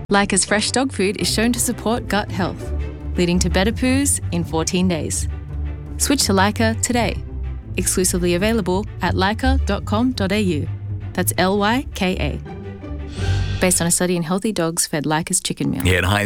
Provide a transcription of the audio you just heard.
Lyca's fresh dog food is shown to support gut health, leading to better poos in 14 days. Switch to Lyca today. Exclusively available at lyca.com.au. That's Lyka. Based on a study in healthy dogs fed Lyca's chicken meal. Yeah, and